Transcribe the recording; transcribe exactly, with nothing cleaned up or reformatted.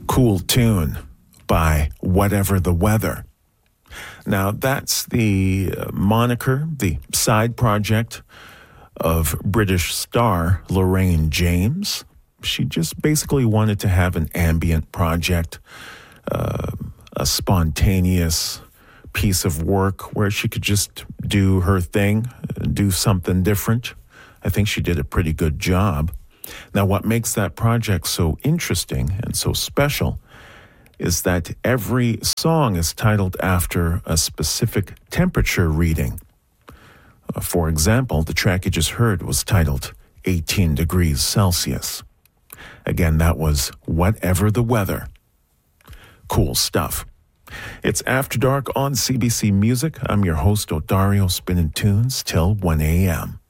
Cool Tune by Whatever the Weather. Now, that's the moniker, the side project of British star Lorraine James. She just basically wanted to have an ambient project, uh, a spontaneous piece of work where she could just do her thing, do something different. I think she did a pretty good job. Now, what makes that project so interesting and so special is that every song is titled after a specific temperature reading. Uh, for example, the track you just heard was titled eighteen degrees Celsius. Again, that was Whatever the Weather. Cool stuff. It's After Dark on C B C Music. I'm your host, Odario, spinning tunes till one a.m.